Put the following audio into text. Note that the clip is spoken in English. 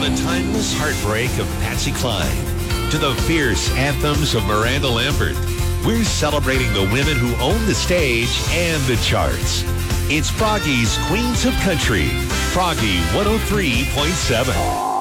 the timeless heartbreak of Patsy Cline to the fierce anthems of Miranda Lambert, we're celebrating the women who own the stage and the charts. It's Froggy's Queens of Country, Froggy 103.7.